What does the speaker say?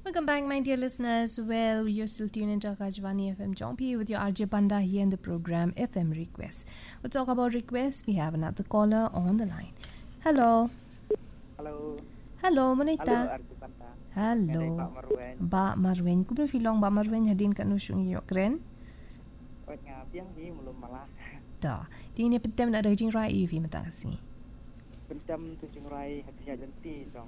Welcome back, my dear listeners. Well, you're still tuned into Akashvani FM Jompi with your RJ Panda here in the program FM Request. We'll talk about requests. We have another caller on the line. Hello. Hello, Monita. Hello. Ba Marwen. Kumpul filong Ba Marwen hadin kat nusung yok keren. Piang di mulum malah. Da. Di ni petem nak ada jing rai fi mata kasi. Pentem tu jing rai hati janti dong.